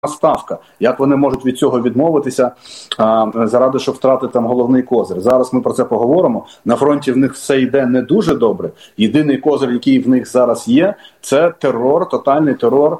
ставка. Як вони можуть від цього відмовитися заради, щоб втратити там головний козир? Зараз ми про це поговоримо. На фронті в них все йде не дуже добре. Єдиний козир, який в них зараз є, це терор, тотальний терор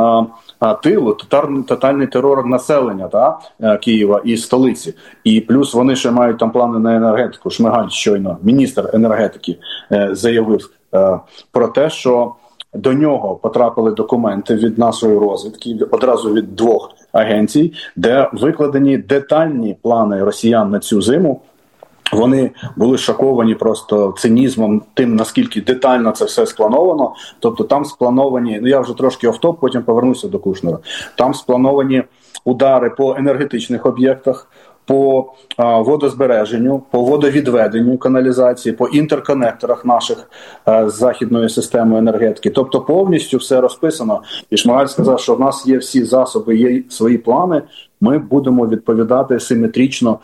тилу, тотальний терор населення Києва і столиці. І плюс вони ще мають там плани на енергетику. Шмигаль щойно, міністр енергетики, заявив про те, що до нього потрапили документи від нашої розвідки, одразу від 2 агенцій, де викладені детальні плани росіян на цю зиму. Вони були шоковані просто цинізмом тим, наскільки детально це все сплановано. Тобто там сплановані, я вже трошки офтоп, потім повернуся до Кушнера, там сплановані удари по енергетичних об'єктах, по водозбереженню, по водовідведенню каналізації, по інтерконекторах наших з західною системою енергетики. Тобто повністю все розписано. І Шмигаль сказав, що в нас є всі засоби, є свої плани, ми будемо відповідати симетрично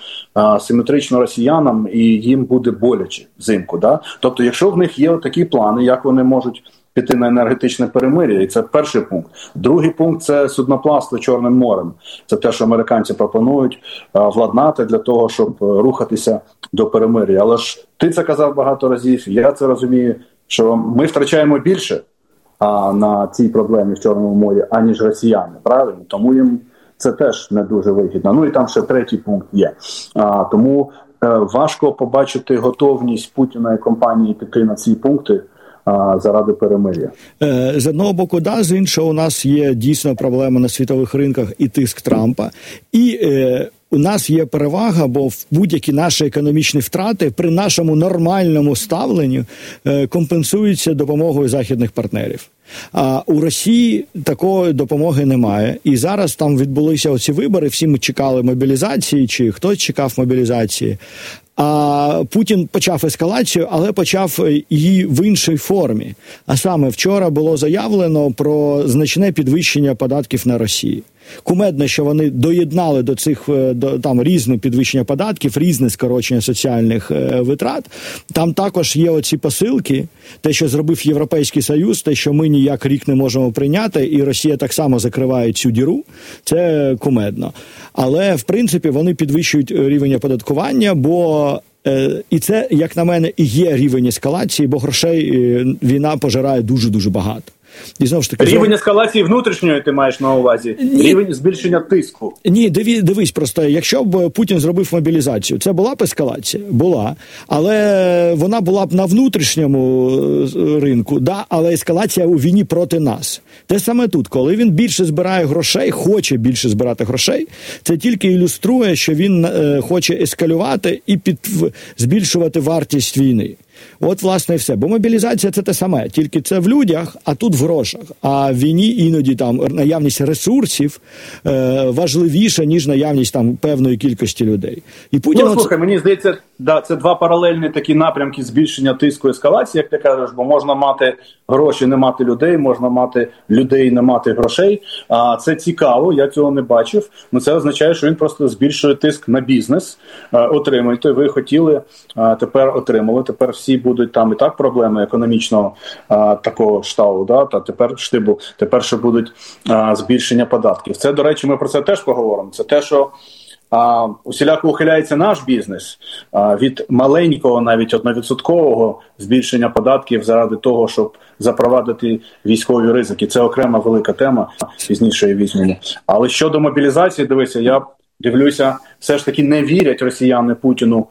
росіянам, і їм буде боляче взимку. Да? Тобто, якщо в них є такі плани, як вони можуть піти на енергетичне перемир'я, і це перший пункт. Другий пункт – це судноплавство Чорним морем. Це те, що американці пропонують владнати для того, щоб рухатися до перемир'я. Але ж ти це казав багато разів, я це розумію, що ми втрачаємо більше на цій проблемі в Чорному морі, аніж росіяни, правильно? Тому їм це теж не дуже вигідно. Ну і там ще третій пункт є. Тому важко побачити готовність Путіна і компанії піти на ці пункти заради перемир'я. З одного боку, да, з іншого у нас є дійсно проблема на світових ринках і тиск Трампа. І у нас є перевага, бо будь-які наші економічні втрати при нашому нормальному ставленню компенсуються допомогою західних партнерів. А у Росії такої допомоги немає. І зараз там відбулися оці вибори, всі ми чекали мобілізації, чи хтось чекав мобілізації. А Путін почав ескалацію, але почав її в іншій формі. А саме вчора було заявлено про значне підвищення податків на Росію. Кумедно, що вони доєднали до цих там різне підвищення податків, різне скорочення соціальних витрат. Там також є оці посилки, те, що зробив Європейський Союз, те, що ми ніяк рік не можемо прийняти, і Росія так само закриває цю діру, це кумедно. Але, в принципі, вони підвищують рівень оподаткування, бо і це, як на мене, і є рівень ескалації, бо грошей війна пожирає дуже-дуже багато. І знову ж таки, рівень ескалації внутрішньої ти маєш на увазі? Ні. Рівень збільшення тиску? Ні, дивись просто, якщо б Путін зробив мобілізацію, це була б ескалація? Була. Але вона була б на внутрішньому ринку, да, але ескалація у війні проти нас. Те саме тут, коли він більше збирає грошей, хоче більше збирати грошей, це тільки ілюструє, що він хоче ескалювати і збільшувати вартість війни. От, власне, і все. Бо мобілізація – це те саме, тільки це в людях, а тут в грошах. А в війні іноді там наявність ресурсів важливіша, ніж наявність там певної кількості людей. І Путін... Ну, слухай, мені здається, да, це два паралельні такі напрямки збільшення тиску, ескалації, як ти кажеш, бо можна мати гроші, не мати людей, можна мати людей, не мати грошей. А це цікаво, я цього не бачив. Ну, це означає, що він просто збільшує тиск на бізнес. Отримуйте, ви хотіли, тепер отримали, тепер всі будуть там і так проблеми економічного такого штабу, да, та тепер штибу, тепер ще будуть збільшення податків. Це, до речі, ми про це теж поговоримо. Це те, що усіляко ухиляється наш бізнес від маленького, навіть 1% збільшення податків заради того, щоб запровадити військові ризики. Це окрема велика тема, пізніше її візьмемо. Але щодо мобілізації, дивися, я дивлюся, все ж таки не вірять росіяни Путіну,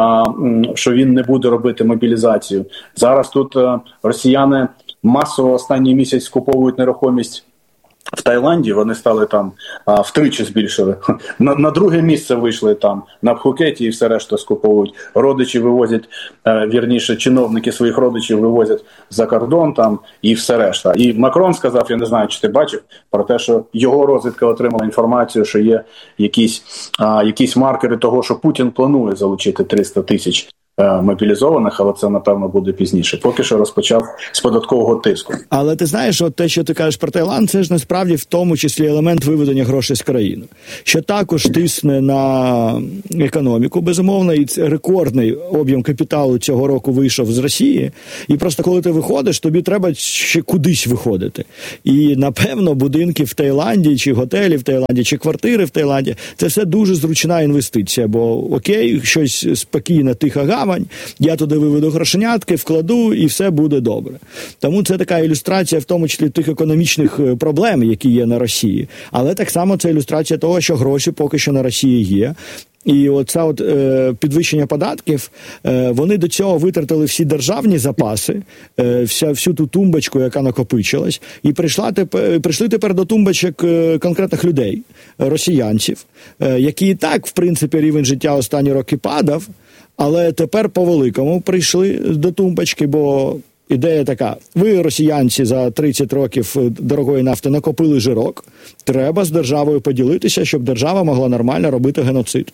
що він не буде робити мобілізацію. Зараз тут росіяни масово останній місяць скуповують нерухомість в Таїланді, вони стали там втричі збільшили. На друге місце вийшли там на Пхукеті і все решта скуповують. Родичі вивозять, вірніше, чиновники своїх родичів вивозять за кордон там і все решта. І Макрон сказав, я не знаю, чи ти бачив, про те, що його розвідка отримала інформацію, що є якісь маркери того, що Путін планує залучити 300 тисяч мобілізованих, але це, напевно, буде пізніше. Поки що розпочав з податкового тиску. Але ти знаєш, от те, що ти кажеш про Таїланд, це ж насправді в тому числі елемент виведення грошей з країни, що також тисне на економіку, безумовно, і це рекордний об'єм капіталу цього року вийшов з Росії, і просто коли ти виходиш, тобі треба ще кудись виходити. І, напевно, будинки в Таїланді, чи готелі в Таїланді, чи квартири в Таїланді, це все дуже зручна інвестиція, бо окей, щось спокійна, тиха гавань, я туди виведу грошенятки, вкладу, і все буде добре. Тому це така ілюстрація, в тому числі, тих економічних проблем, які є на Росії. Але так само це ілюстрація того, що гроші поки що на Росії є. І оце підвищення податків, вони до цього витратили всі державні запаси, всю ту тумбочку, яка накопичилась, і прийшли тепер до тумбочок конкретних людей, росіянців, які і так, в принципі, рівень життя останні роки падав, але тепер по-великому прийшли до тумбочки, бо ідея така: ви, росіянці, за 30 років дорогої нафти накопили жирок, треба з державою поділитися, щоб держава могла нормально робити геноцид.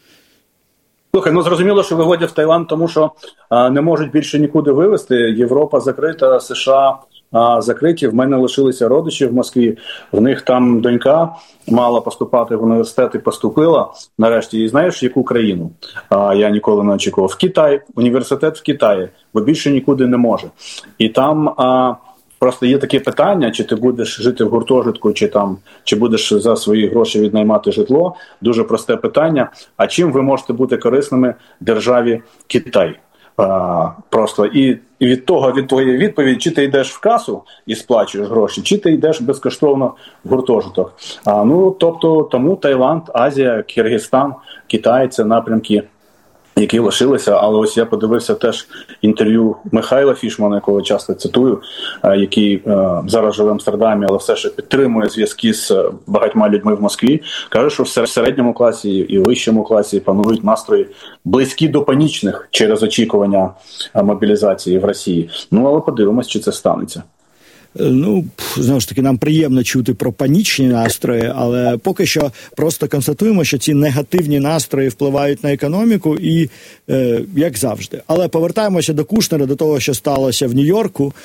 Слухай, зрозуміло, що виводять в Таїланд, тому що не можуть більше нікуди вивезти. Європа закрита, США закриті. В мене лишилися родичі в Москві. В них там донька мала поступати в університет і поступила нарешті. І знаєш, яку країну? Я ніколи не очікував. В Китай. Університет в Китаї. Бо більше нікуди не може. І там... Просто є таке питання, чи ти будеш жити в гуртожитку, чи будеш за свої гроші віднаймати житло. Дуже просте питання. А чим ви можете бути корисними державі Китай? Просто і від твоєї відповіді, чи ти йдеш в касу і сплачуєш гроші, чи ти йдеш безкоштовно в гуртожиток. Тобто тому Таїланд, Азія, Киргизстан, Китай – це напрямки, які лишилися. Але ось я подивився теж інтерв'ю Михайла Фішмана, якого часто цитую, який зараз живе в Амстердамі, але все ще підтримує зв'язки з багатьма людьми в Москві. Каже, що в середньому класі і вищому класі панують настрої близькі до панічних через очікування мобілізації в Росії. Але подивимось, чи це станеться. Знову ж таки, нам приємно чути про панічні настрої, але поки що просто констатуємо, що ці негативні настрої впливають на економіку і, як завжди. Але повертаємося до Кушнера, до того, що сталося в Нью-Йорку.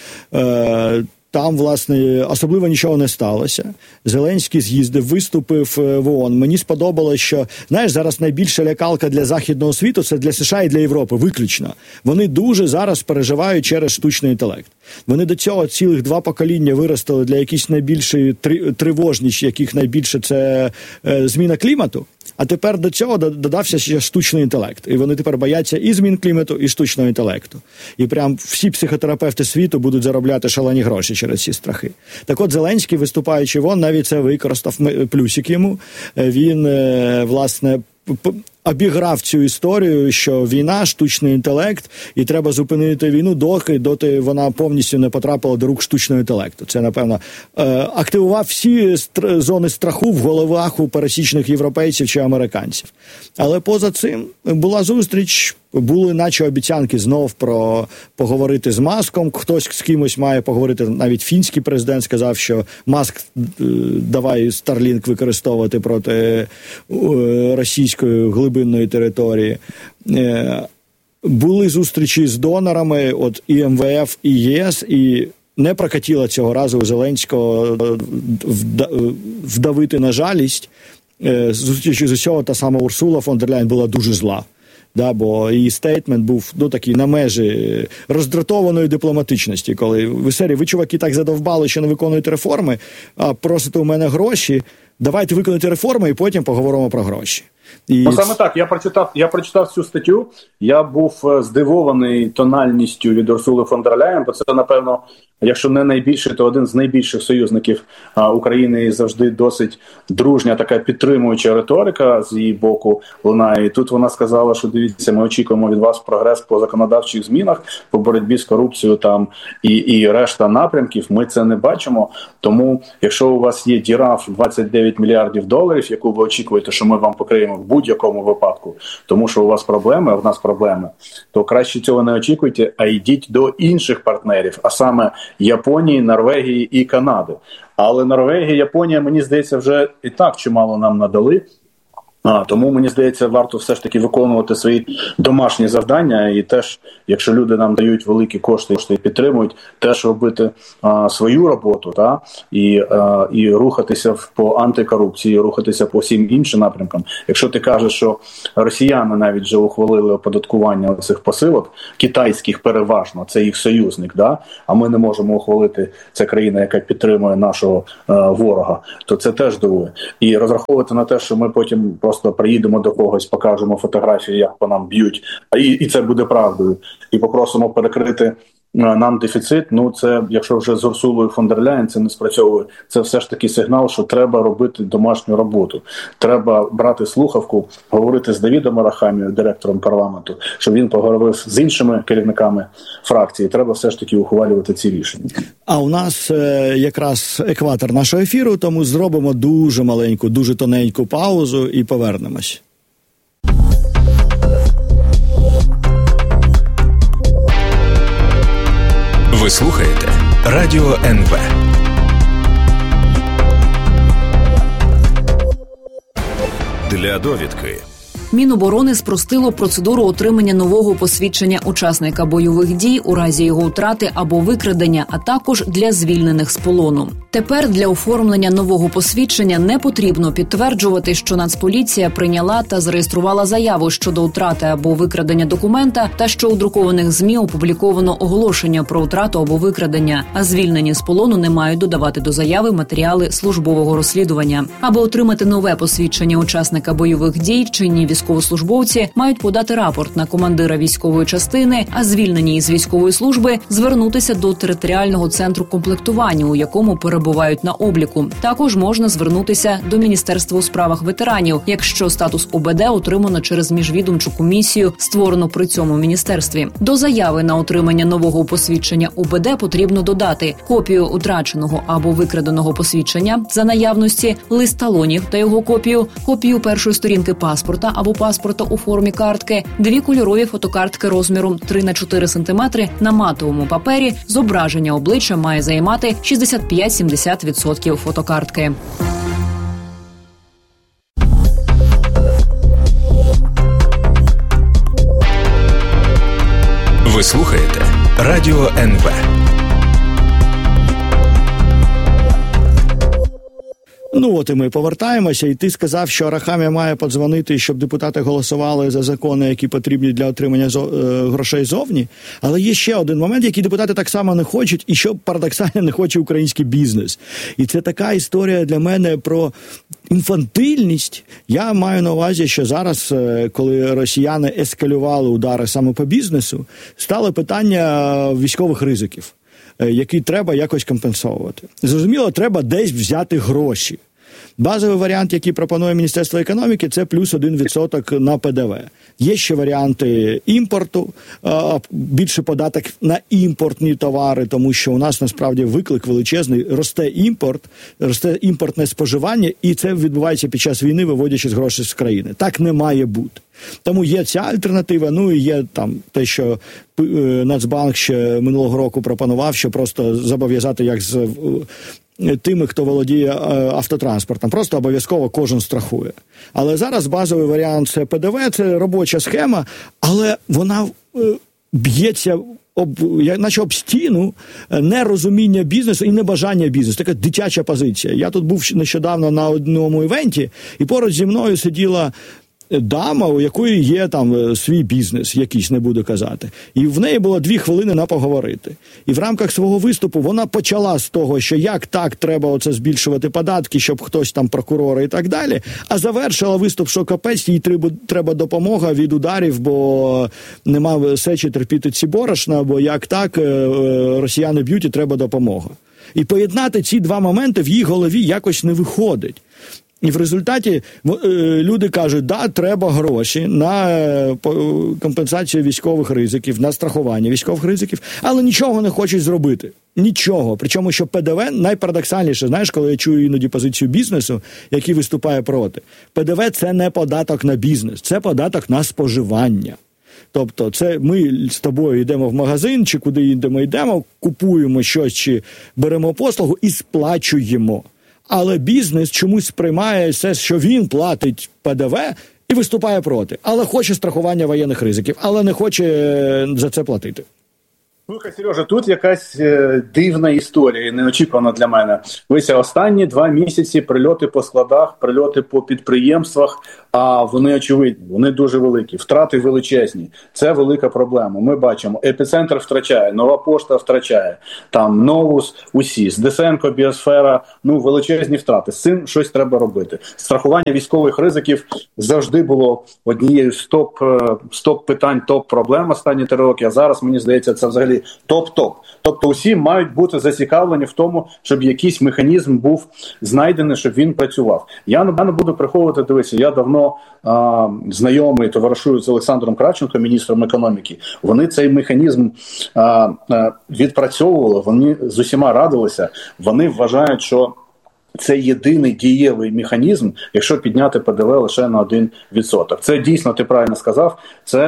Там, власне, особливо нічого не сталося. Зеленський з'їздив, виступив в ООН. Мені сподобалось, що, знаєш, зараз найбільша лякалка для Західного світу – це для США і для Європи, виключно. Вони дуже зараз переживають через штучний інтелект. Вони до цього цілих 2 покоління виростили для якісь найбільшої тривожність, яких найбільше це зміна клімату. А тепер до цього додався ще штучний інтелект. І вони тепер бояться і змін клімату, і штучного інтелекту. І прям всі психотерапевти світу будуть заробляти шалені гроші через ці страхи. Так от Зеленський, виступаючи в ООН, навіть це використав, плюсик йому. Він, власне, обіграв цю історію, що війна, штучний інтелект, і треба зупинити війну, доти вона повністю не потрапила до рук штучного інтелекту. Це, напевно, активував всі зони страху в головах у пересічних європейців чи американців. Але поза цим була зустріч, були наче обіцянки знов про поговорити з Маском, хтось з кимось має поговорити, навіть фінський президент сказав, що Маск давай Starlink використовувати проти російської глибинної території. Були зустрічі з донорами, і МВФ, і ЄС, і не прокатіло цього разу у Зеленського вдавити на жалість. Зустрічі з усього та сама Урсула фон дер Ляєн була дуже зла. Бо її стейтмент був такий на межі роздратованої дипломатичності, коли ви, чуваки, так задовбали, що не виконуєте реформи, а просите у мене гроші, давайте виконуйте реформи і потім поговоримо про гроші. Саме так, я прочитав цю статтю, я був здивований тональністю від Урсули фон дер Ляєн, бо це, напевно, якщо не найбільший, то один з найбільших союзників України, і завжди досить дружня така підтримуюча риторика з її боку лунає. І тут вона сказала, що дивіться, ми очікуємо від вас прогрес по законодавчих змінах, по боротьбі з корупцією там і решта напрямків, ми це не бачимо. Тому, якщо у вас є діра в $29 мільярдів, яку ви очікуєте, що ми вам покриємо в будь-якому випадку, тому що у вас проблеми, а в нас проблеми, то краще цього не очікуйте, а йдіть до інших партнерів, а саме Японії, Норвегії і Канади. Але Норвегія, Японія, мені здається, вже і так чимало нам надали. Тому, мені здається, варто все ж таки виконувати свої домашні завдання і теж, якщо люди нам дають великі кошти і підтримують, теж робити свою роботу, і рухатися по антикорупції, рухатися по всім іншим напрямкам. Якщо ти кажеш, що росіяни навіть вже ухвалили оподаткування цих посилок, китайських переважно, це їх союзник, а ми не можемо ухвалити, це країна, яка підтримує нашого ворога, то це теж дивує. І розраховувати на те, що ми потім просто приїдемо до когось, покажемо фотографії, як по нам б'ють, і це буде правдою, і попросимо перекрити нам дефіцит, це, якщо вже з Урсулою фон дер Ляєн це не спрацьовує, це все ж таки сигнал, що треба робити домашню роботу. Треба брати слухавку, говорити з Давідом Арахамією, директором парламенту, щоб він поговорив з іншими керівниками фракції. Треба все ж таки ухвалювати ці рішення. А у нас якраз екватор нашого ефіру, тому зробимо дуже маленьку, дуже тоненьку паузу і повернемось. Ви слухаєте Радіо НВ. Для довідки. Міноборони спростило процедуру отримання нового посвідчення учасника бойових дій у разі його втрати або викрадення, а також для звільнених з полону. Тепер для оформлення нового посвідчення не потрібно підтверджувати, що Нацполіція прийняла та зареєструвала заяву щодо втрати або викрадення документа та що у друкованих ЗМІ опубліковано оголошення про втрату або викрадення, а звільнені з полону не мають додавати до заяви матеріали службового розслідування. Аби отримати нове посвідчення учасника бойових дій, чинні військовослужбовці мають подати рапорт на командира військової частини, а звільнені із військової служби звернутися до територіального центру комплектування, у якому перебувають на обліку. Також можна звернутися до Міністерства у справах ветеранів, якщо статус ОБД отримано через міжвідомчу комісію, створену при цьому міністерстві. До заяви на отримання нового посвідчення УБД потрібно додати копію утраченого або викраденого посвідчення за наявності, лист талонів та його копію першої сторінки паспорта або паспорта у формі картки, 2 кольорові фотокартки розміром 3х4 см на матовому папері, зображення обличчя має займати 65-70% фотокартки. Ви слухаєте Радіо НВ. От і ми повертаємося, і ти сказав, що Арахамія має подзвонити, щоб депутати голосували за закони, які потрібні для отримання грошей зовні. Але є ще один момент, який депутати так само не хочуть, і що парадоксально не хоче український бізнес. І це така історія для мене про інфантильність. Я маю на увазі, що зараз, коли росіяни ескалювали удари саме по бізнесу, стало питання військових ризиків, які треба якось компенсовувати. Зрозуміло, треба десь взяти гроші. Базовий варіант, який пропонує Міністерство економіки, це плюс 1% на ПДВ. Є ще варіанти імпорту, більше податок на імпортні товари, тому що у нас насправді виклик величезний, росте імпортне споживання, і це відбувається під час війни, виводячи гроші з країни. Так не має бути. Тому є ця альтернатива, і є там те, що Нацбанк ще минулого року пропонував, що просто зобов'язати як з тими, хто володіє автотранспортом. Просто обов'язково кожен страхує. Але зараз базовий варіант – це ПДВ, це робоча схема, але вона б'ється наче об стіну нерозуміння бізнесу і небажання бізнесу. Така дитяча позиція. Я тут був нещодавно на одному івенті, і поруч зі мною сиділа дама, у якої є там свій бізнес, якийсь, не буду казати. І в неї було 2 хвилини на поговорити. І в рамках свого виступу вона почала з того, що як так треба оце збільшувати податки, щоб хтось там прокурори і так далі, а завершила виступ, що капець, їй треба допомога від ударів, бо нема сечі терпіти ці борошна, бо як так, росіяни б'ють і треба допомога. І поєднати ці 2 моменти в її голові якось не виходить. І в результаті люди кажуть, треба гроші на компенсацію військових ризиків, на страхування військових ризиків, але нічого не хочуть зробити. Нічого. Причому, що ПДВ найпарадоксальніше, знаєш, коли я чую іноді позицію бізнесу, який виступає проти. ПДВ – це не податок на бізнес, це податок на споживання. Тобто, це ми з тобою йдемо в магазин, чи куди йдемо, купуємо щось, чи беремо послугу і сплачуємо. Але бізнес чомусь сприймає все, що він платить ПДВ, і виступає проти. Але хоче страхування воєнних ризиків, але не хоче за це платити. Слухай, Сережа, тут якась дивна історія, неочікувана для мене. Вися, останні 2 місяці прильоти по складах, прильоти по підприємствах, а вони очевидні, вони дуже великі, втрати величезні. Це велика проблема. Ми бачимо, епіцентр втрачає, Нова Пошта втрачає, там Новус, усі, Десенко, Біосфера, величезні втрати. З цим щось треба робити. Страхування військових ризиків завжди було однією з топ-питань, топ-проблем останні 3 роки, а зараз, мені здається, це взагалі топ-топ. Тобто усі мають бути зацікавлені в тому, щоб якийсь механізм був знайдений, щоб він працював. Я не буду приховувати, дивися, я давно знайомий, товаришую з Олександром Кравченком, міністром економіки. Вони цей механізм відпрацьовували, вони з усіма радилися, вони вважають, що це єдиний дієвий механізм, якщо підняти ПДВ лише на 1%. Це дійсно, ти правильно сказав,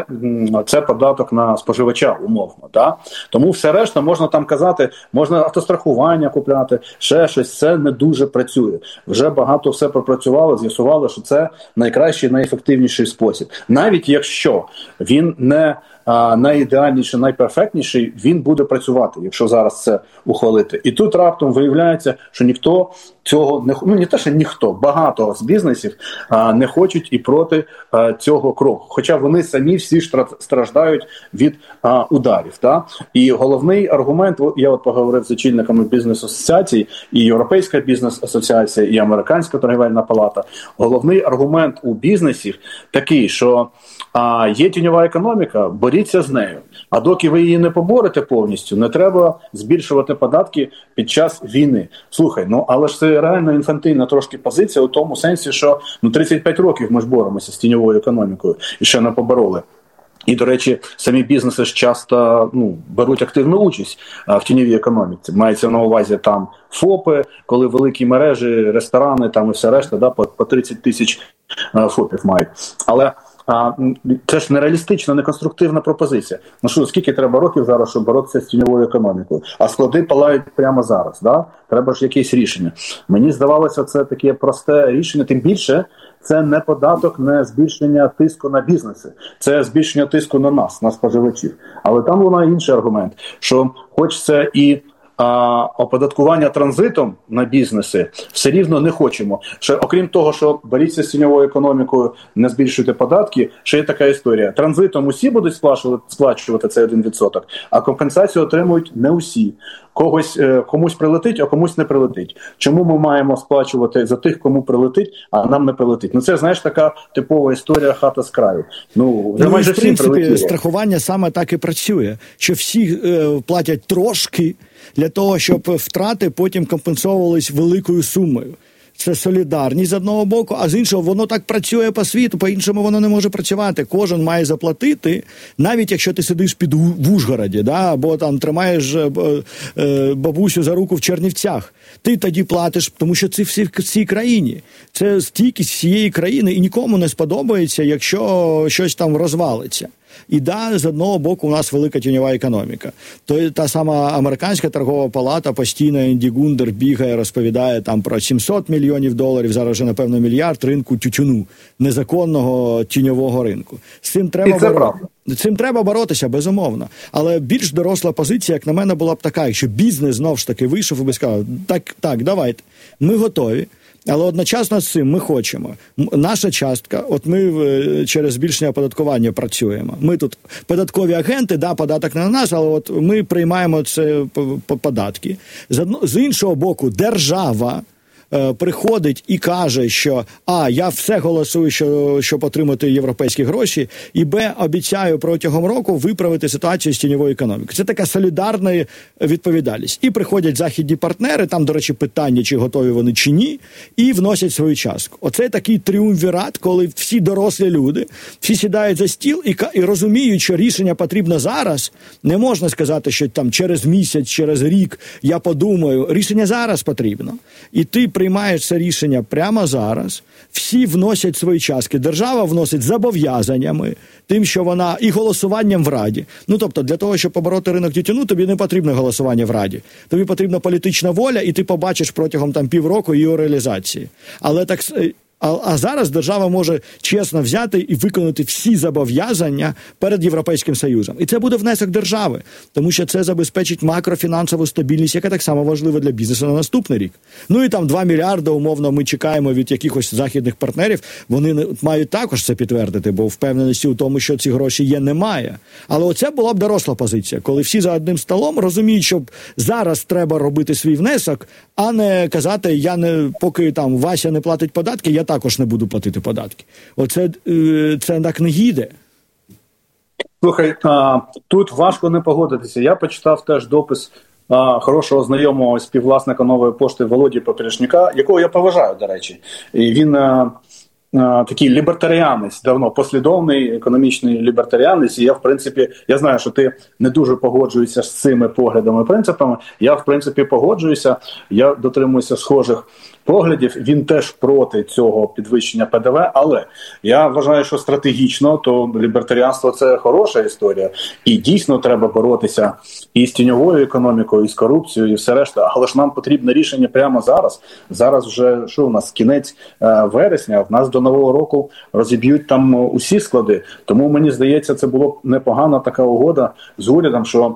це податок на споживача, умовно. Да? Тому все решта, можна там казати, можна автострахування купляти, ще щось, це не дуже працює. Вже багато все пропрацювало, з'ясувало, що це найкращий, найефективніший спосіб. Навіть якщо він не найідеальніший, найперфектніший, він буде працювати, якщо зараз це ухвалити. І тут раптом виявляється, що ніхто цього не те, що ніхто, багато з бізнесів не хочуть і проти цього кроку. Хоча вони самі всі страждають від ударів. Да? І головний аргумент, я поговорив з очільниками бізнес-асоціацій, і Європейська бізнес-асоціація, і Американська торгівельна палата. Головний аргумент у бізнесів такий, що є тіньова економіка, боріться з нею. А доки ви її не поборете повністю, не треба збільшувати податки під час війни. Слухай, але ж це реально інфантильна трошки позиція у тому сенсі, що 35 років ми ж боремося з тіньовою економікою і ще не побороли. І, до речі, самі бізнеси ж часто беруть активну участь в тіньовій економіці. Мається на увазі там ФОПи, коли великі мережі, ресторани там і все решта, да, по 30 тисяч ФОПів мають. Але це ж нереалістична, неконструктивна пропозиція. Скільки треба років зараз, щоб боротися з тіньовою економікою? А склади палають прямо зараз, да? Треба ж якесь рішення. Мені здавалося, це таке просте рішення, тим більше це не податок, не збільшення тиску на бізнеси, це збільшення тиску на нас, на споживачів. Але там лунає інший аргумент, що хоч це і оподаткування транзитом на бізнеси, все рівно не хочемо. Ще, окрім того, що боріться з тіньовою економікою, не збільшуйте податки, ще є така історія. Транзитом усі будуть сплачувати цей 1%, а компенсацію отримують не усі. Комусь прилетить, а комусь не прилетить. Чому ми маємо сплачувати за тих, кому прилетить, а нам не прилетить? Це, знаєш, така типова історія хата з краю. В принципі, страхування саме так і працює, що всі платять трошки для того, щоб втрати потім компенсовувались великою сумою. Це солідарність з одного боку, а з іншого воно так працює по світу, по-іншому воно не може працювати. Кожен має заплатити, навіть якщо ти сидиш в Ужгороді, да, або там тримаєш бабусю за руку в Чернівцях. Ти тоді платиш, тому що це в цій країні. Це стійкість всієї країни, і нікому не сподобається, якщо щось там розвалиться. І з одного боку у нас велика тіньова економіка. Та сама Американська торгова палата постійно Енді Гундер бігає, розповідає там про $700 мільйонів, зараз вже, напевно, $1 мільярд ринку тютюну, незаконного тіньового ринку. З цим треба боротися, безумовно. Але більш доросла позиція, як на мене, була б така, якщо бізнес знов ж таки вийшов і би сказав, так, давайте, ми готові. Але одночасно з цим ми хочемо. Наша частка, ми через збільшення оподаткування працюємо. Ми тут податкові агенти, податок на нас, але ми приймаємо це податки. З іншого боку, держава приходить і каже, що я все голосую, щоб отримати європейські гроші, і обіцяю протягом року виправити ситуацію з тіньовою економікою. Це така солідарна відповідальність. І приходять західні партнери, там, до речі, питання, чи готові вони, чи ні, і вносять свою частку. Оце такий тріумвірат, коли всі дорослі люди, всі сідають за стіл і розуміють, що рішення потрібно зараз. Не можна сказати, що там через місяць, через рік я подумаю. Рішення зараз потрібно. І ти приймаєш це рішення прямо зараз, всі вносять свої частки. Держава вносить зобов'язаннями, тим, що вона, і голосуванням в Раді. Ну, тобто, для того, щоб побороти ринок тютюну, тобі не потрібно голосування в Раді. Тобі потрібна політична воля, і ти побачиш протягом півроку її реалізації. Але так... А зараз держава може чесно взяти і виконати всі зобов'язання перед Європейським Союзом. І це буде внесок держави, тому що це забезпечить макрофінансову стабільність, яка так само важлива для бізнесу на наступний рік. Ну і 2 мільярди, умовно, ми чекаємо від якихось західних партнерів. Вони мають також це підтвердити, бо впевненості у тому, що ці гроші є, немає. Але оце була б доросла позиція, коли всі за одним столом розуміють, що зараз треба робити свій внесок, а не казати, поки Вася не платить податки, я також не буду платити податки. Це так не їде. Слухай, тут важко не погодитися. Я почитав теж допис хорошого знайомого співвласника Нової пошти Володі Поперечнюка, якого я поважаю, до речі. І він такий лібертаріанець, давно послідовний економічний лібертаріанець, і я, в принципі, я знаю, що ти не дуже погоджуєшся з цими поглядами і принципами. Я, в принципі, погоджуюся, я дотримуюся схожих поглядів. Він теж проти цього підвищення ПДВ, але я вважаю, що стратегічно, то лібертаріанство – це хороша історія. І дійсно треба боротися і з тіньовою економікою, і з корупцією, і все решта. Але ж нам потрібне рішення прямо зараз. Зараз вже, що у нас, кінець вересня, в нас до Нового року розіб'ють там усі склади. Тому, мені здається, це була б непогана така угода з урядом, що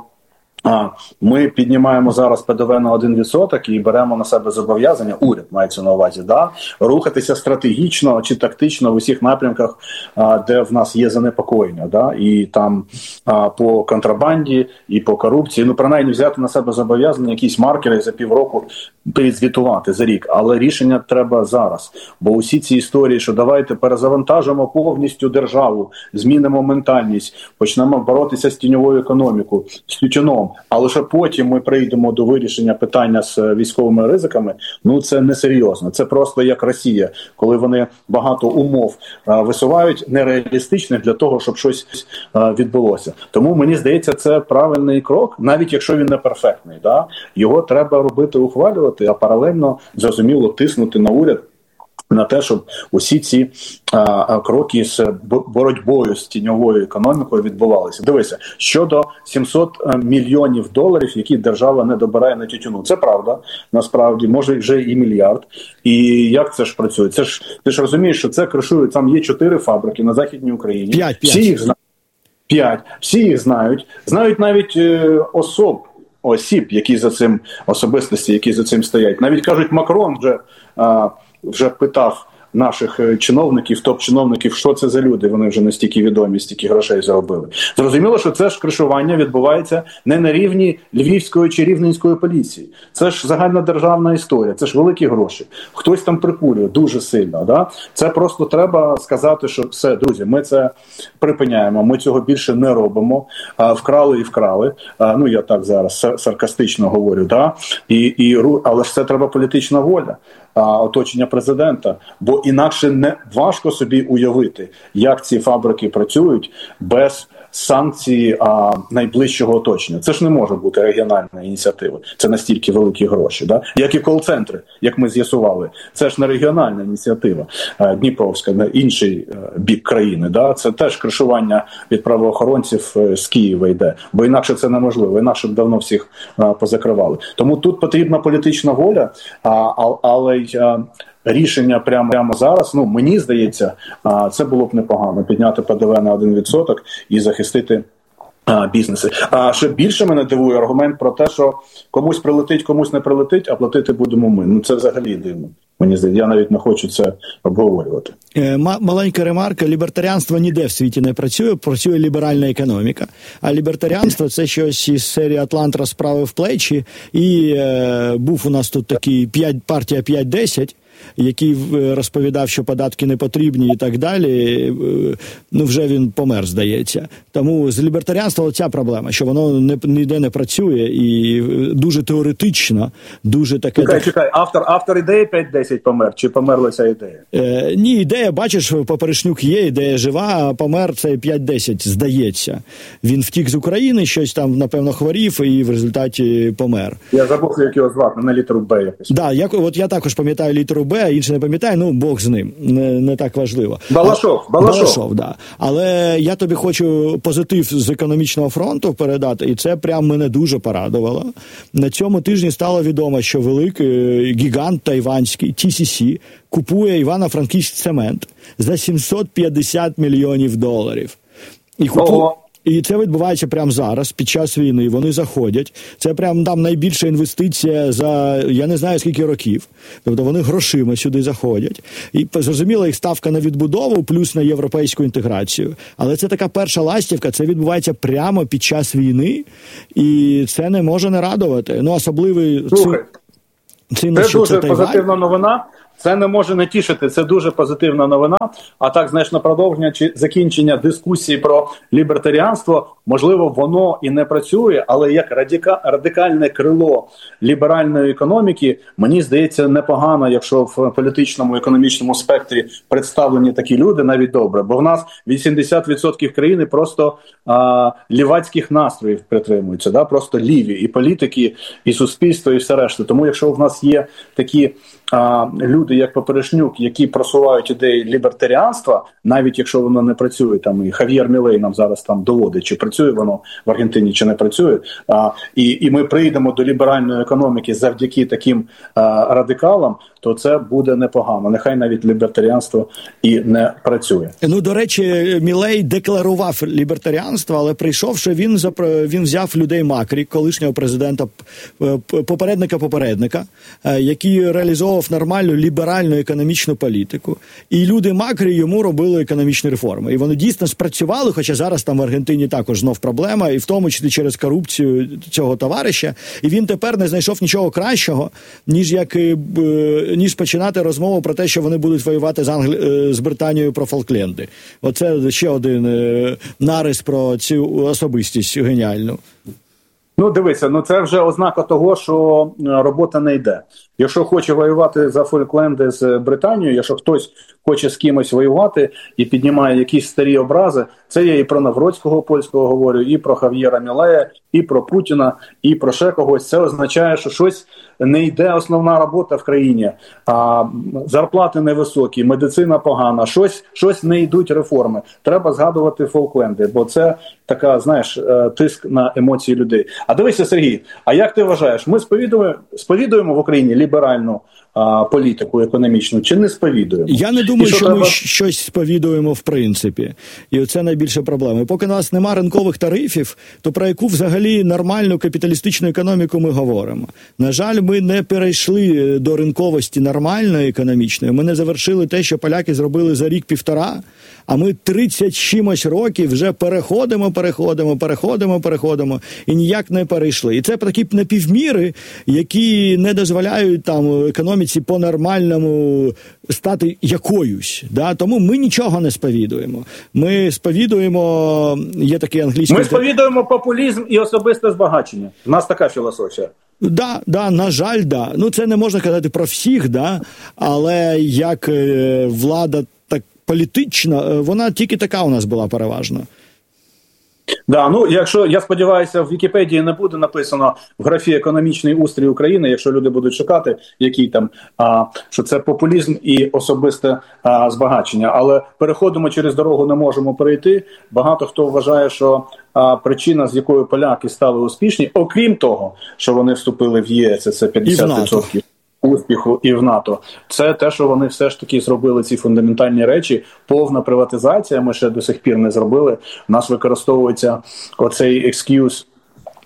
ми піднімаємо зараз ПДВ на 1% і беремо на себе зобов'язання, уряд мається на увазі, рухатися стратегічно чи тактично в усіх напрямках, де в нас є занепокоєння, і там по контрабанді, і по корупції, принаймні взяти на себе зобов'язання, якісь маркери за півроку перезвітувати за рік, але рішення треба зараз, бо усі ці історії, що давайте перезавантажимо повністю державу, змінимо ментальність, почнемо боротися з тіньовою економікою, з тютюном, а лише потім ми прийдемо до вирішення питання з військовими ризиками, це несерйозно. Це просто як Росія, коли вони багато умов висувають нереалістичних для того, щоб щось відбулося. Тому, мені здається, це правильний крок, навіть якщо він не перфектний. Його треба робити, ухвалювати, а паралельно, зрозуміло, тиснути на уряд, на те, щоб усі ці кроки з боротьбою з тіньовою економікою відбувалися. Дивися, щодо 700 мільйонів доларів, які держава не добирає на тютюну. Це правда, насправді, може вже і мільярд. І як це ж працює? Ти ж розумієш, що це кришує, там є 4 фабрики на Західній Україні. 5. Всі їх знають. 5. Всі їх знають. Знають навіть осіб, які за цим, особистості, які за цим стоять. Навіть, кажуть, Макрон вже питав наших чиновників, топ-чиновників, що це за люди, вони вже настільки відомі, стільки грошей заробили. Зрозуміло, що це ж кришування відбувається не на рівні Львівської чи Рівненської поліції. Це ж загальнодержавна історія, це ж великі гроші. Хтось там прикурює дуже сильно. Це просто треба сказати, що все, друзі, ми це припиняємо, ми цього більше не робимо. Вкрали і вкрали. Я так зараз саркастично говорю. Але ж це треба політична воля. Оточення президента, бо інакше не важко собі уявити, як ці фабрики працюють без санкції найближчого оточення. Це ж не може бути регіональна ініціатива. Це настільки великі гроші. Як і кол-центри, як ми з'ясували. Це ж не регіональна ініціатива Дніпровська, на інший бік країни. Це теж кришування від правоохоронців з Києва йде. Бо інакше це неможливо. Інакше б давно всіх позакривали. Тому тут потрібна політична воля, але рішення прямо зараз, мені здається, це було б непогано, підняти ПДВ на 1% і захистити бізнеси. А ще більше мене дивує аргумент про те, що комусь прилетить, комусь не прилетить, а платити будемо ми. Це взагалі дивно. Мені здається, я навіть не хочу це обговорювати. Маленька ремарка. Лібертаріанство ніде в світі не працює, працює ліберальна економіка. А лібертаріанство – це щось із серії «Атлант розправив плечі». І був у нас тут такий партія 5-10, який розповідав, що податки не потрібні і так далі, ну вже він помер, здається. Тому з лібертаріанством ця проблема, що воно ніде не працює і дуже теоретично, дуже таке... Чекай, автор ідеї 5-10 помер, чи померла ця ідея? Ні, ідея, бачиш, Поперечнюк є, ідея жива, а помер цей 5-10, здається. Він втік з України, щось там, напевно, хворів і в результаті помер. Я забув, як його звати, на літеру Б якось. Да, от я також пам'ятаю літеру Б, а інше не пам'ятаю, ну, Бог з ним, не так важливо. Балашов, да. Але я тобі хочу позитив з економічного фронту передати, і це прям мене дуже порадувало. На цьому тижні стало відомо, що великий гігант тайванський TCC купує Івано-Франківський цемент за $750 мільйонів. І це відбувається прямо зараз, під час війни. Вони заходять. Це прям там найбільша інвестиція за, я не знаю, скільки років. Тобто вони грошима сюди заходять. І, зрозуміло, їх ставка на відбудову, плюс на європейську інтеграцію. Але це така перша ластівка, це відбувається прямо під час війни. І це не може не радувати. Ну, особливий... Це дуже позитивна новина. Це не може не тішити, це дуже позитивна новина. А так, знаєш, на продовження чи закінчення дискусії про лібертаріанство, можливо, воно і не працює, але як радикальне крило ліберальної економіки, мені здається, непогано, якщо в політичному, економічному спектрі представлені такі люди, навіть добре. Бо в нас 80% країни просто лівацьких настроїв притримуються, да? Просто ліві, і політики, і суспільство, і все решта. Тому якщо в нас є такі люди, як Поперечнюк, які просувають ідеї лібертаріанства, навіть якщо воно не працює, там і Хав'єр Мілей нам зараз там доводить, чи працює воно в Аргентині, чи не працює, і ми прийдемо до ліберальної економіки завдяки таким радикалам, то це буде непогано. Нехай навіть лібертаріанство і не працює. Ну, до речі, Мілей декларував лібертаріанство, але прийшовши, він взяв людей Макрі, колишнього президента, попередника, який реалізовував нормальну ліберальну економічну політику. І люди Макрі йому робили економічні реформи. І вони дійсно спрацювали, хоча зараз там в Аргентині також знов проблема, і в тому числі через корупцію цього товариша. І він тепер не знайшов нічого кращого, ніж починати розмову про те, що вони будуть воювати з Британією про Фолкленди. Оце ще один нарис про цю особистість геніальну. Ну, дивися, це вже ознака того, що робота не йде. Якщо хоче воювати за Фолкленди з Британією, якщо хтось хоче з кимось воювати і піднімає якісь старі образи, це я і про Навроцького польського говорю, і про Хав'єра Мілея, і про Путіна, і про ще когось. Це означає, що щось не йде основна робота в країні, зарплати невисокі, медицина погана, щось не йдуть реформи. Треба згадувати Фолкленди, бо це така, знаєш, тиск на емоції людей. А дивися, Сергій, а як ти вважаєш, ми сповідуємо в Україні ліберальну політику економічну, чи не сповідуємо? Я не думаю, що ми щось сповідуємо в принципі. І це найбільша проблема. І поки у нас нема ринкових тарифів, то про яку взагалі нормальну капіталістичну економіку ми говоримо? На жаль, ми не перейшли до ринковості нормальної економічної. Ми не завершили те, що поляки зробили за рік-півтора, а ми 30 чимось років вже переходимо і ніяк не перейшли. І це такі напівміри, які не дозволяють там економіці по-нормальному стати якоюсь. Да? Тому ми нічого не сповідуємо. Ми сповідуємо, є такий англійський... Ми сповідуємо популізм і особисте збагачення. У нас така філософія. Да, на жаль, да. Ну, це не можна казати про всіх, да, але як влада так політична, вона тільки така у нас була переважно. Да, ну якщо, я сподіваюся, в Вікіпедії не буде написано в графі «Економічний устрій України», якщо люди будуть шукати, який там, що це популізм і особисте збагачення. Але переходимо через дорогу, не можемо перейти. Багато хто вважає, що причина, з якою поляки стали успішні, окрім того, що вони вступили в ЄС, це 50% успіху і в НАТО. Це те, що вони все ж таки зробили ці фундаментальні речі. Повна приватизація, ми ще до сих пір не зробили. У нас використовується оцей екскюз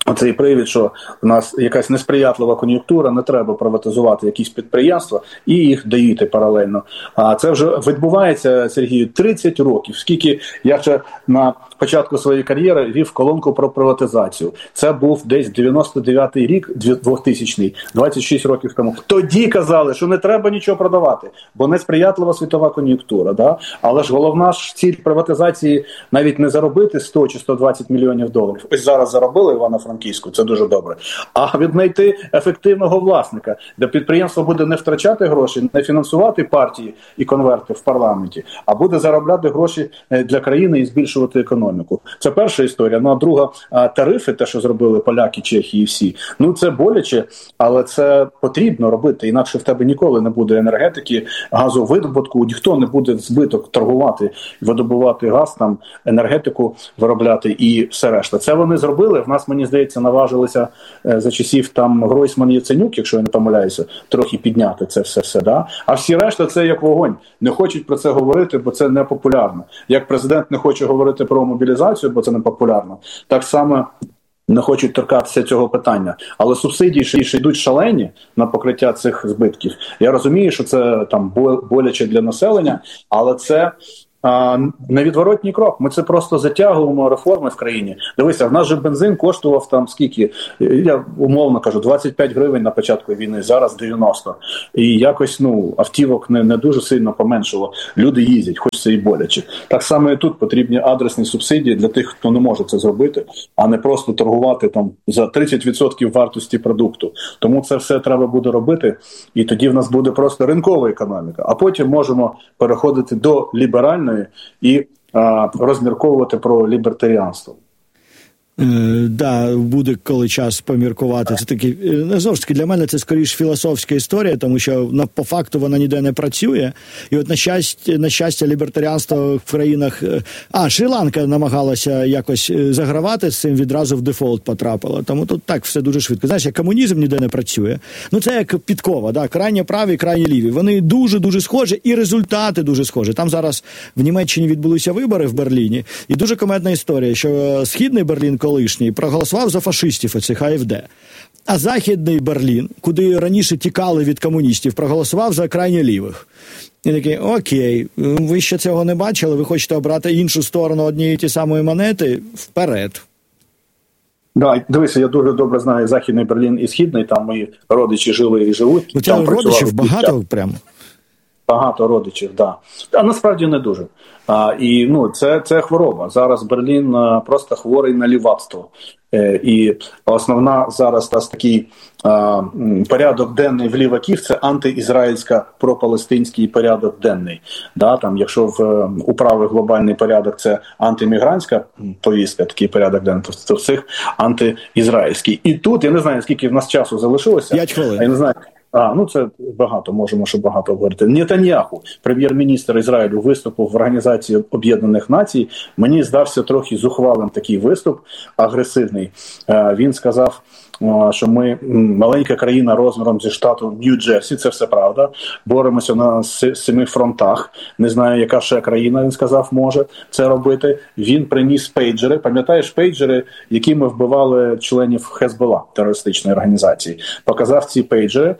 оцей привід, що в нас якась несприятлива кон'юнктура, не треба приватизувати якісь підприємства і їх доїти паралельно. А це вже відбувається, Сергію, 30 років. Скільки я ще на початку своєї кар'єри вів колонку про приватизацію. Це був десь 99-й рік, 2000-й, 26 років тому. Тоді казали, що не треба нічого продавати, бо несприятлива світова кон'юнктура. Да? Але ж головна ж ціль приватизації навіть не заробити 100 чи 120 мільйонів доларів. Ось зараз заробили Івано-Франківську, це дуже добре. А віднайти ефективного власника, де підприємство буде не втрачати гроші, не фінансувати партії і конверти в парламенті, а буде заробляти гроші для країни і збільшувати економіку. Це перша історія. Ну, а друга, тарифи, те, що зробили поляки, чехи і всі, ну це боляче, але це потрібно робити, інакше в тебе ніколи не буде енергетики, газовидобутку, ніхто не буде в збиток торгувати, видобувати газ, там, енергетику виробляти і все решта. Це вони зробили, в нас, мені здається, наважилися за часів там Гройсман, Яценюк, якщо я не помиляюся, трохи підняти це все, да? А всі решта це як вогонь. Не хочуть про це говорити, бо це не популярно. Як президент не хоче говорити про мобілізацію, бо це не популярно, так само не хочуть торкатися цього питання. Але субсидії ще йдуть шалені на покриття цих збитків. Я розумію, що це там боляче для населення, але це невідворотній крок. Ми це просто затягуємо реформи в країні. Дивися, в нас же бензин коштував там скільки, я умовно кажу, 25 гривень на початку війни, зараз 90. І якось, автівок не дуже сильно поменшило. Люди їздять, хоч це і боляче. Так само і тут потрібні адресні субсидії для тих, хто не може це зробити, а не просто торгувати там за 30% вартості продукту. Тому це все треба буде робити, і тоді в нас буде просто ринкова економіка. А потім можемо переходити до ліберальної і розмірковувати про лібертаріанство. Да, буде коли час поміркувати. Це таки, знову ж таки, для мене це скоріш філософська історія, тому що по факту вона ніде не працює. І от на щастя лібертаріанство в країнах... Шрі-Ланка намагалася якось загравати з цим, відразу в дефолт потрапила. Тому тут так все дуже швидко. Знаєш, як комунізм ніде не працює. Це як підкова, да? Крайні праві, крайні ліві. Вони дуже-дуже схожі, і результати дуже схожі. Там зараз в Німеччині відбулися вибори в Берліні, і дуже комедна історія, що Східний Берлін колишній проголосував за фашистів, оцих АФД. А Західний Берлін, куди раніше тікали від комуністів, проголосував за крайні лівих. І такий, окей, ви ще цього не бачили, ви хочете обрати іншу сторону однієї ті самої монети? Вперед. Да, дивися, я дуже добре знаю Західний Берлін і Східний, там мої родичі жили і живуть. У тебе родичів багато прямо? Багато родичів, так. Да. А насправді не дуже. Це хвороба. Зараз Берлін просто хворий на лівацтво. І основна зараз такий порядок денний в ліваків – це антиізраїльська пропалестинський порядок денний. Да, там, якщо у правих глобальний порядок – це антимігрантська повістка, такий порядок денний, то в цих антиізраїльський. І тут, я не знаю, скільки в нас часу залишилося. 5 хвилин. Я не знаю. Це багато, можемо ще багато говорити. Нетаньяху, прем'єр-міністр Ізраїлю, виступив в Організації Об'єднаних Націй. Мені здався трохи зухвалим такий виступ, агресивний. Він сказав, що ми маленька країна розміром зі штату Нью-Джерсі, це все правда. Боремося на 7 фронтах. Не знаю, яка ще країна, він сказав, може це робити. Він приніс пейджери. Пам'ятаєш пейджери, якими вбивали членів Хезболла, терористичної організації? Показав ці пейджери.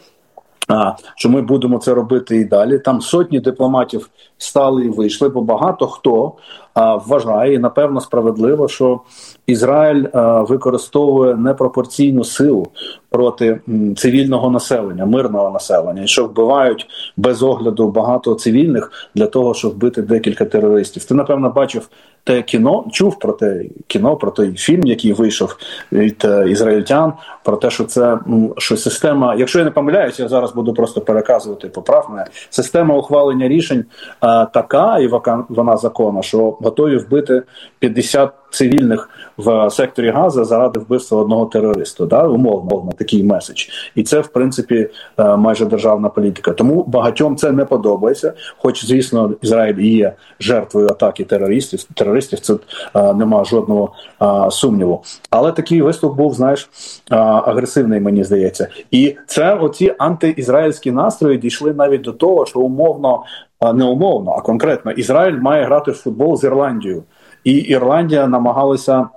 Що ми будемо це робити і далі. Там сотні дипломатів стали і вийшли, бо багато хто вважає, і напевно справедливо, що Ізраїль використовує непропорційну силу проти цивільного населення, мирного населення, і що вбивають без огляду багато цивільних для того, щоб вбити декілька терористів. Ти, напевно, бачив те кіно, чув про те кіно, про той фільм, який вийшов від ізраїльтян, про те, що це що система, якщо я не помиляюся, я зараз буду просто переказувати, поправ мене, система ухвалення рішень така, і вона законна, що готові вбити 50 цивільних в секторі Газа заради вбивства одного терориста. Да? Умовно, такий меседж. І це, в принципі, майже державна політика. Тому багатьом це не подобається, хоч, звісно, Ізраїль є жертвою атаки терористів, це нема жодного сумніву. Але такий виступ був, знаєш, агресивний, мені здається. І це оці антиізраїльські настрої дійшли навіть до того, що не умовно, а конкретно Ізраїль має грати в футбол з Ірландією. І Ірландія намагалася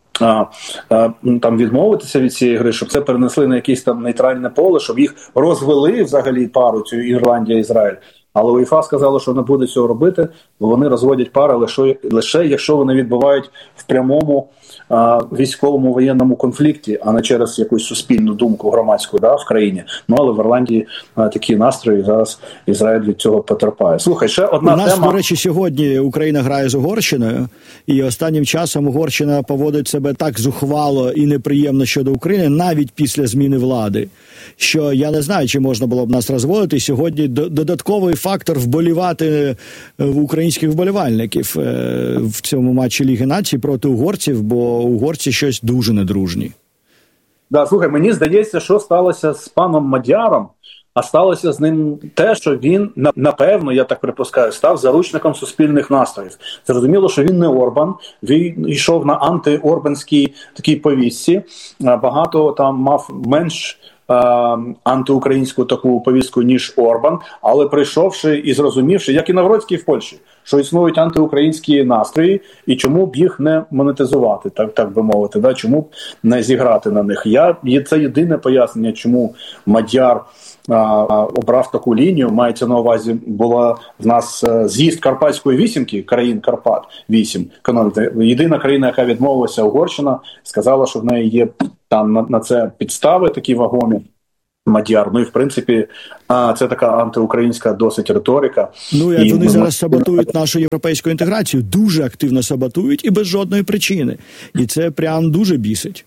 там відмовитися від цієї гри, щоб це перенесли на якесь там нейтральне поле, щоб їх розвели взагалі пару, цю Ірландія-Ізраїль. Але УЄФА сказала, що не буде цього робити, бо вони розводять пари лише якщо вони відбувають в прямому військовому воєнному конфлікті, а не через якусь суспільну думку громадську в країні. Ну, але в Ірландії такі настрої, зараз Ізраїль від цього потерпає. Слухай, ще одна тема. У нас, до речі, сьогодні Україна грає з Угорщиною, і останнім часом Угорщина поводить себе так зухвало і неприємно щодо України, навіть після зміни влади, що я не знаю, чи можна було б нас розводити. Сьогодні додатковий фактор вболівати в українських вболівальників в цьому матчі Ліги Націй проти угорців, бо угорці щось дуже недружні. Да, слухай, мені здається, що сталося з паном Мадяром, а сталося з ним те, що він, напевно, я так припускаю, став заручником суспільних настроїв. Зрозуміло, що він не Орбан, він йшов на антиорбанській такій повістці, багато там мав менш антиукраїнську таку повістку, ніж Орбан, але прийшовши і зрозумівши, як і Навроцький в Польщі, що існують антиукраїнські настрої, і чому б їх не монетизувати, так би мовити, чому б не зіграти на них. Це єдине пояснення, чому Мадяр обрав таку лінію. Мається на увазі, була в нас з'їзд Карпатської вісімки, країн Карпат, 8. Єдина країна, яка відмовилася, Угорщина, сказала, що в неї є там на це підстави такі вагомі. Мадяр. Ну і в принципі, це така антиукраїнська досить риторика. Ну і вони зараз саботують нашу європейську інтеграцію, дуже активно саботують і без жодної причини. І це прям дуже бісить.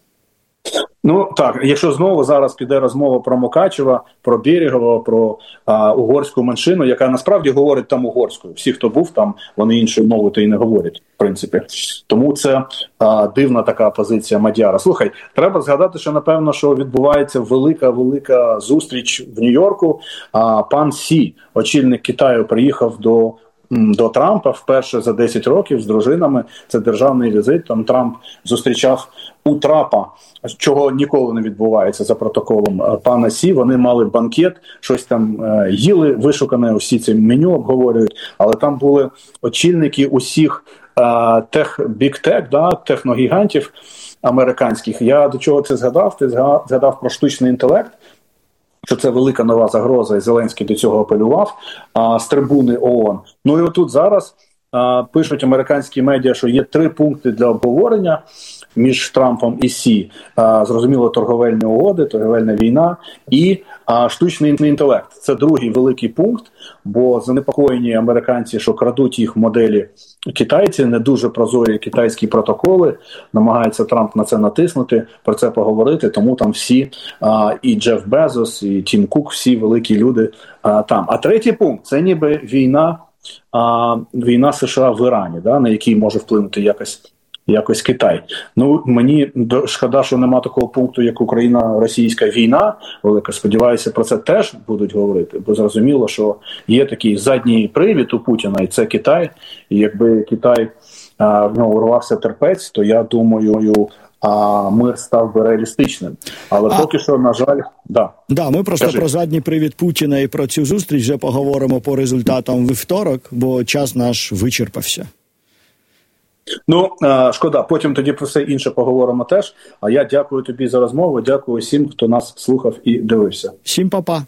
Ну так, якщо знову зараз піде розмова про Мукачева, про Берегова, про угорську меншину, яка насправді говорить там угорською. Всі, хто був там, вони іншою мовою то і не говорять, в принципі. Тому це дивна така позиція Мадяра. Слухай, треба згадати, що напевно, що відбувається велика зустріч в Нью-Йорку. Пан Сі, очільник Китаю, приїхав до Трампа вперше за 10 років з дружинами. Це державний візит. Там Трамп зустрічав у Трапа, чого ніколи не відбувається за протоколом пана Сі. Вони мали банкет, щось там їли, вишукане, усі це меню обговорюють. Але там були очільники усіх техногігантів американських. Я до чого це згадав? Ти згадав про штучний інтелект, що це велика нова загроза, і Зеленський до цього апелював з трибуни ООН. Ну і отут зараз пишуть американські медіа, що є 3 пункти для обговорення між Трампом і Сі. Зрозуміло, торговельні угоди, торговельна війна і штучний інтелект. Це другий великий пункт, бо занепокоєні американці, що крадуть їх моделі китайці, не дуже прозорі китайські протоколи, намагається Трамп на це натиснути, про це поговорити, тому там всі, і Джеф Безос, і Тім Кук, всі великі люди там. А третій пункт – це ніби війна США в Ірані, на який може вплинути якось Китай. Ну, мені шкода, що нема такого пункту, як Україна-російська війна велика. Сподіваюся, про це теж будуть говорити, бо зрозуміло, що є такий задній привід у Путіна, і це Китай. І якби Китай урвався терпець, то я думаю, мир став би реалістичним. Але поки що, на жаль, ми просто про задній привід Путіна і про цю зустріч вже поговоримо по результатам вівторок, бо час наш вичерпався. Ну, шкода, потім тоді про все інше поговоримо теж. А я дякую тобі за розмову, дякую всім, хто нас слухав і дивився. Всім па-па.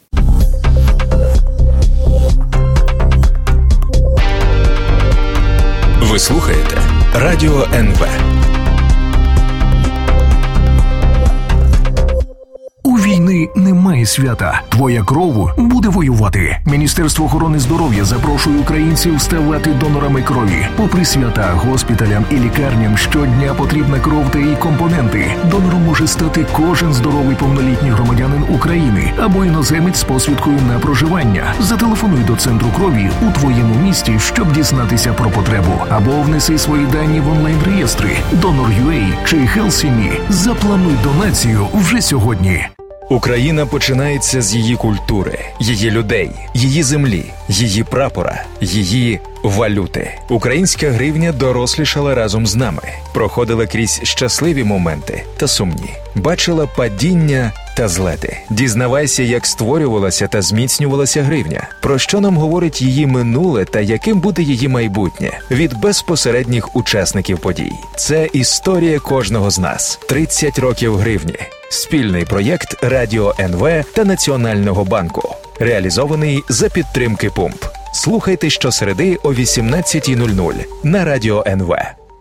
Ви слухаєте Радіо НВ. У війни немає свята. Твоя кров буде воювати. Міністерство охорони здоров'я запрошує українців ставати донорами крові. Попри свята, госпіталям і лікарням щодня потрібна кров та її компоненти. Донором може стати кожен здоровий повнолітній громадянин України або іноземець з посвідкою на проживання. Зателефонуй до центру крові у твоєму місті, щоб дізнатися про потребу. Або внеси свої дані в онлайн-реєстри Donor.ua чи HealthSime. Заплануй донацію вже сьогодні. Україна починається з її культури, її людей, її землі, її прапора, її валюти. Українська гривня дорослішала разом з нами, проходила крізь щасливі моменти та сумні, бачила падіння та злети. Дізнавайся, як створювалася та зміцнювалася гривня, про що нам говорить її минуле та яким буде її майбутнє від безпосередніх учасників подій. Це історія кожного з нас. 30 років гривні. Спільний проєкт Радіо НВ та Національного банку. Реалізований за підтримки ПУМП. Слухайте щосереди о 18:00 на Радіо НВ.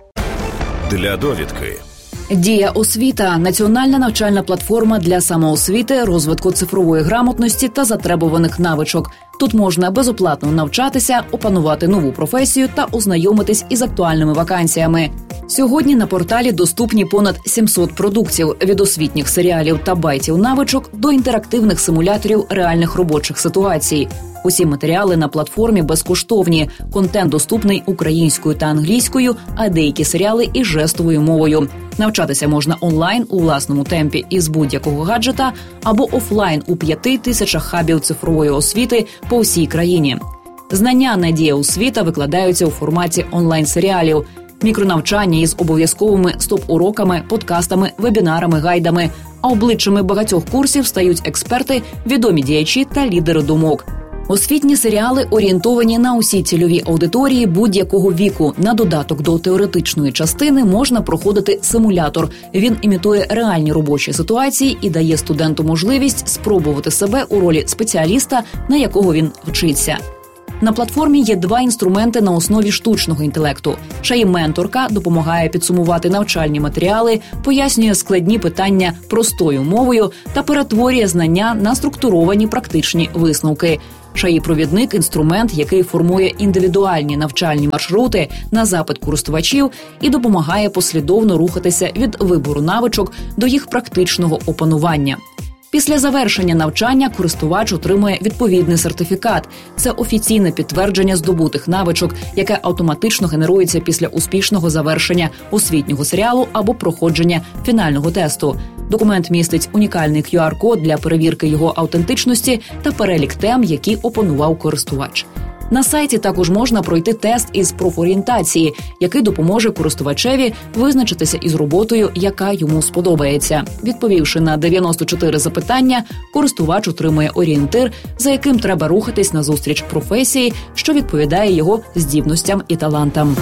Для довідки. Дія освіта – національна навчальна платформа для самоосвіти, розвитку цифрової грамотності та затребуваних навичок. Тут можна безоплатно навчатися, опанувати нову професію та ознайомитись із актуальними вакансіями. Сьогодні на порталі доступні понад 700 продуктів – від освітніх серіалів та байтів навичок до інтерактивних симуляторів реальних робочих ситуацій. Усі матеріали на платформі безкоштовні, контент доступний українською та англійською, а деякі серіали і жестовою мовою. Навчатися можна онлайн у власному темпі із будь-якого гаджета або офлайн у 5000 хабів цифрової освіти по всій країні. Знання на Дія освіта викладаються у форматі онлайн-серіалів, мікронавчання із обов'язковими стоп-уроками, подкастами, вебінарами, гайдами. А обличчями багатьох курсів стають експерти, відомі діячі та лідери думок. Освітні серіали орієнтовані на усі цільові аудиторії будь-якого віку. На додаток до теоретичної частини можна проходити симулятор. Він імітує реальні робочі ситуації і дає студенту можливість спробувати себе у ролі спеціаліста, на якого він вчиться. На платформі є 2 інструменти на основі штучного інтелекту. Шаї-менторка допомагає підсумувати навчальні матеріали, пояснює складні питання простою мовою та перетворює знання на структуровані практичні висновки. Шаї-провідник – інструмент, який формує індивідуальні навчальні маршрути на запит користувачів і допомагає послідовно рухатися від вибору навичок до їх практичного опанування. Після завершення навчання користувач отримує відповідний сертифікат. Це офіційне підтвердження здобутих навичок, яке автоматично генерується після успішного завершення освітнього серіалу або проходження фінального тесту. Документ містить унікальний QR-код для перевірки його автентичності та перелік тем, які опанував користувач. На сайті також можна пройти тест із профорієнтації, який допоможе користувачеві визначитися із роботою, яка йому сподобається. Відповівши на 94 запитання, користувач отримує орієнтир, за яким треба рухатись назустріч професії, що відповідає його здібностям і талантам.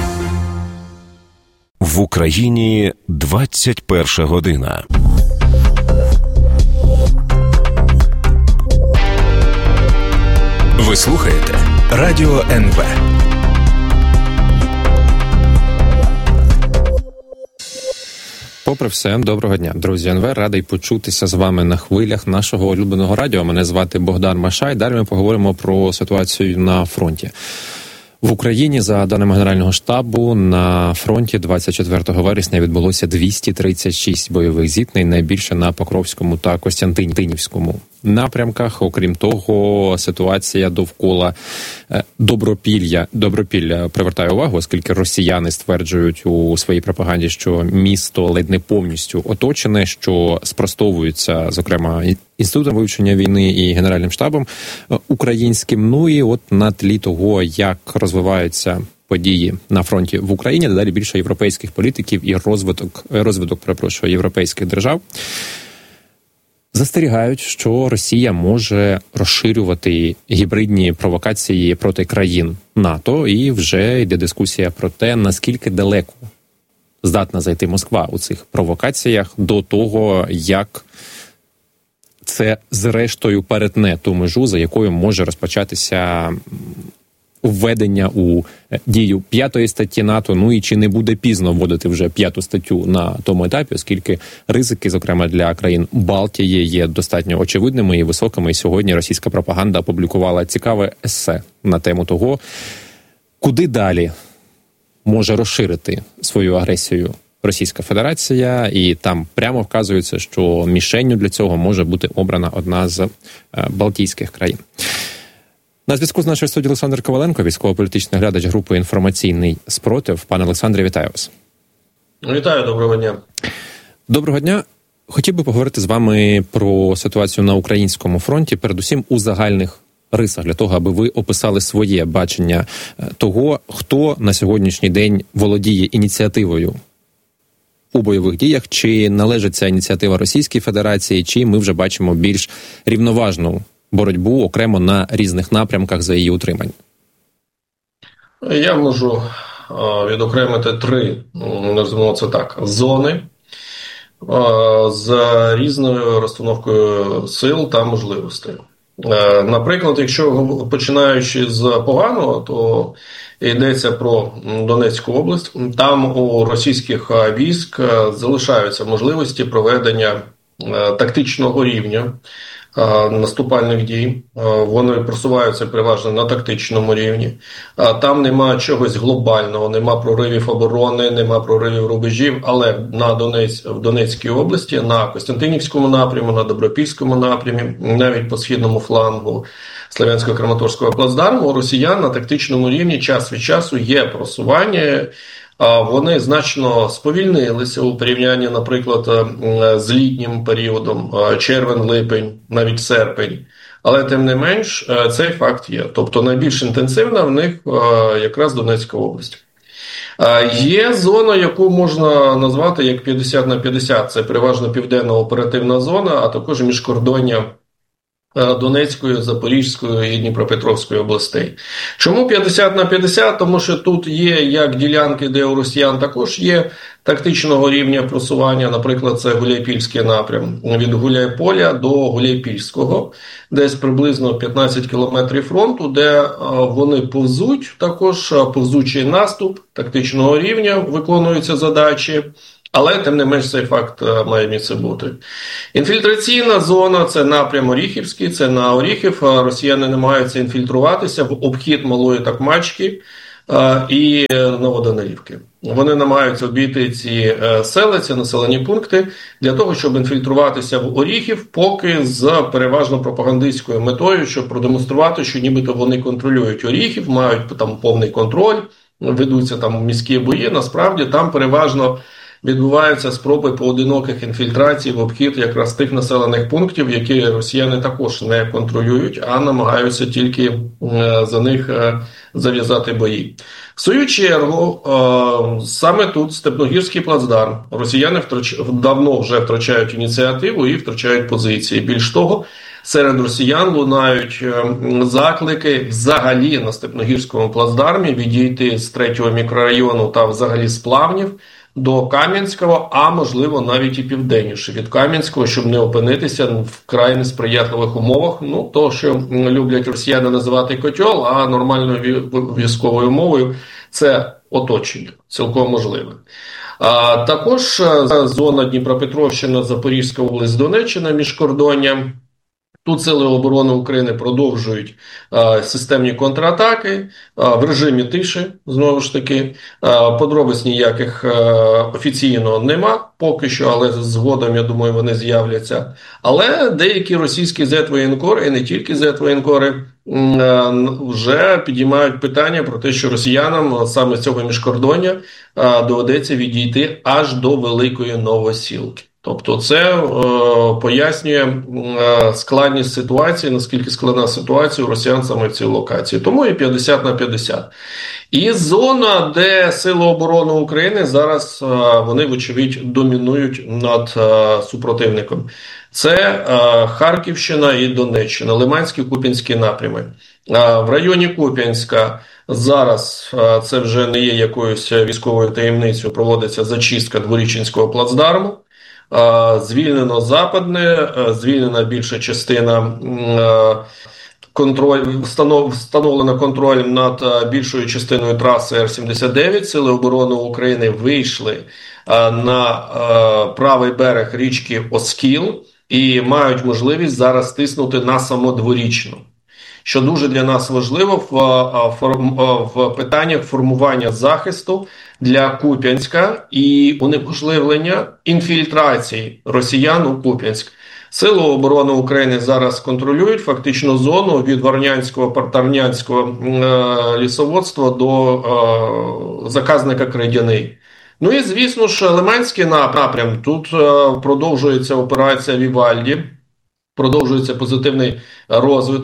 В Україні 21 година. Ви слухаєте Радіо НВ. Попри все, доброго дня, друзі НВ. Радий почутися з вами на хвилях нашого улюбленого радіо. Мене звати Богдан Машай. Далі ми поговоримо про ситуацію на фронті. В Україні, за даними Генерального штабу, на фронті 24 вересня відбулося 236 бойових зіткнень, найбільше на Покровському та Костянтинівському напрямках. Окрім того, ситуація довкола Добропілля привертає увагу, оскільки росіяни стверджують у своїй пропаганді, що місто ледь не повністю оточене, що спростовується, зокрема, Інститутом вивчення війни і Генеральним штабом українським. Ну і от на тлі того, як розвиваються події на фронті в Україні, дедалі більше європейських політиків і розвиток європейських держав застерігають, що Росія може розширювати гібридні провокації проти країн НАТО, і вже йде дискусія про те, наскільки далеко здатна зайти Москва у цих провокаціях до того, як це зрештою перетне ту межу, за якою може розпочатися введення у дію 5-ї статті НАТО, ну і чи не буде пізно вводити вже 5-ту статтю на тому етапі, оскільки ризики, зокрема для країн Балтії, є достатньо очевидними і високими. І сьогодні російська пропаганда опублікувала цікаве есе на тему того, куди далі може розширити свою агресію Російська Федерація, і там прямо вказується, що мішенню для цього може бути обрана одна з балтійських країн. На зв'язку з нашою студією Олександр Коваленко, військово-політичний глядач групи «Інформаційний спротив». Пане Олександре, вітаю вас. Вітаю, доброго дня. Доброго дня. Хотів би поговорити з вами про ситуацію на українському фронті, передусім у загальних рисах, для того, аби ви описали своє бачення того, хто на сьогоднішній день володіє ініціативою у бойових діях, чи належить ця ініціатива Російській Федерації, чи ми вже бачимо більш рівноважну боротьбу окремо на різних напрямках за її утримання? Я можу відокремити 3, називаємо це так, зони з різною розстановкою сил та можливостей. Наприклад, якщо починаючи з поганого, то йдеться про Донецьку область. Там у російських військ залишаються можливості проведення тактичного рівня наступальних дій. Вони просуваються переважно на тактичному рівні. Там немає чогось глобального, нема проривів оборони, нема проривів рубежів, але в Донецькій області, на Костянтинівському напряму, на Добропільському напрямі, навіть по східному флангу Слов'янсько-Краматорського плацдарму, у росіян на тактичному рівні час від часу є просування. Вони значно сповільнилися у порівнянні, наприклад, з літнім періодом, червень-липень, навіть серпень. Але, тим не менш, цей факт є. Тобто, найбільш інтенсивна в них якраз Донецька область. Є зона, яку можна назвати як 50/50. Це переважно південна оперативна зона, а також міжкордоння Донецької, Запорізької і Дніпропетровської областей. Чому 50/50? Тому що тут є як ділянки, де у росіян також є тактичного рівня просування, наприклад, це Гуляйпільський напрям, від Гуляйполя до Гуляйпільського, десь приблизно 15 кілометрів фронту, де вони повзуть, також повзучий наступ тактичного рівня, виконуються задачі. Але, тим не менш, цей факт має місце бути. Інфільтраційна зона – це напрям Оріхівський, це на Оріхів. Росіяни намагаються інфільтруватися в обхід Малої Токмачки і Новоданилівки. Вони намагаються обійти ці села, ці населені пункти, для того, щоб інфільтруватися в Оріхів, поки з переважно пропагандистською метою, щоб продемонструвати, що нібито вони контролюють Оріхів, мають там повний контроль, ведуться там міські бої. Насправді там переважно відбуваються спроби поодиноких інфільтрацій в обхід якраз тих населених пунктів, які росіяни також не контролюють, а намагаються тільки за них зав'язати бої. В свою чергу, саме тут, Степногірський плацдарм, росіяни давно вже втрачають ініціативу і втрачають позиції. Більш того, серед росіян лунають заклики взагалі на Степногірському плацдармі відійти з 3-го мікрорайону та взагалі з Плавнів до Кам'янського, а можливо навіть і південніше від Кам'янського, щоб не опинитися в край несприятливих умовах. Ну, то, що люблять росіяни називати котел, а нормальною військовою мовою це оточення, цілком можливе. Також зона Дніпропетровщина, Запорізька область, Донеччина, міжкордоння. Тут Сили оборони України продовжують системні контратаки в режимі тиші, знову ж таки. Подробиць ніяких офіційно нема поки що, але згодом, я думаю, вони з'являться. Але деякі російські зет-воєнкори, і не тільки зет-воєнкори, вже підіймають питання про те, що росіянам саме з цього міжкордоння доведеться відійти аж до Великої Новосілки. Тобто це пояснює складність ситуації, наскільки складна ситуація у росіян саме в цій локації. Тому і 50/50. І зона, де Сили оборони України зараз, вони, вочевидь, домінують над супротивником. Це Харківщина і Донеччина, Лиманські, Куп'янські напрями. В районі Куп'янська зараз, це вже не є якоюсь військовою таємницею, проводиться зачистка Дворічинського плацдарму. Звільнено Западне, звільнена більша частина, встановлено контроль над більшою частиною траси Р-79. Сили оборони України вийшли на правий берег річки Оскіл і мають можливість зараз тиснути на Самодворічну. Що дуже для нас важливо в питаннях формування захисту для Куп'янська і унеможливлення інфільтрації росіян у Куп'янськ. Сили оборони України зараз контролюють фактично зону від Варнянського, Партарнянського лісоводства до заказника Крейдяний. Ну і, звісно ж, Лиманський напрям. Тут продовжується операція Вівальді. Продовжується позитивний розвиток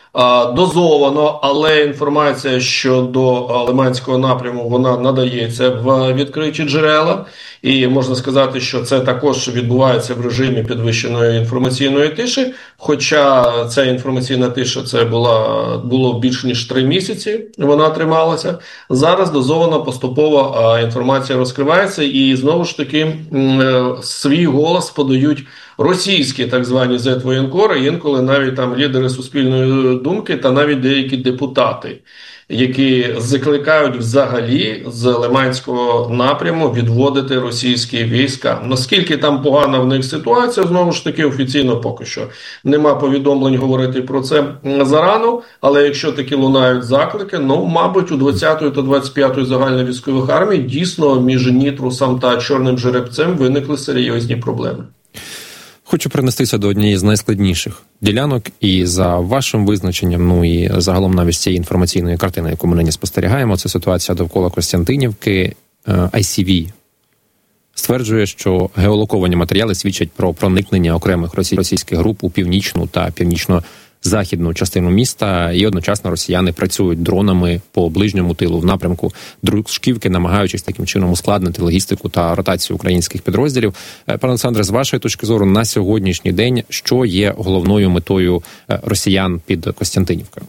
дозовано, але інформація щодо Лиманського напряму, вона надається в відкриті джерела. І можна сказати, що це також відбувається в режимі підвищеної інформаційної тиші. Хоча ця інформаційна тиша, це було більш ніж 3 місяці, вона трималася. Зараз дозовано поступово інформація розкривається, і знову ж таки свій голос подають російські так звані зет-воєнкори, інколи навіть там лідери суспільної думки та навіть деякі депутати, які закликають взагалі з Лиманського напряму відводити російські війська. Наскільки там погана в них ситуація, знову ж таки, офіційно поки що нема повідомлень говорити про це зарано, але якщо такі лунають заклики, мабуть, у 20-ї та 25-ї загальновійськових армій дійсно між Нітрусом та Чорним Жеребцем виникли серйозні проблеми. Хочу перенестися до однієї з найскладніших ділянок, і за вашим визначенням, і загалом навіть цієї інформаційної картини, яку ми нині спостерігаємо, це ситуація довкола Костянтинівки. ICV стверджує, що геолоковані матеріали свідчать про проникнення окремих російських груп у північну та північно-західну частину міста, і одночасно росіяни працюють дронами по ближньому тилу в напрямку Дружківки, намагаючись таким чином ускладнити логістику та ротацію українських підрозділів. Пане Олександре, з вашої точки зору, на сьогоднішній день, що є головною метою росіян під Костянтинівкою?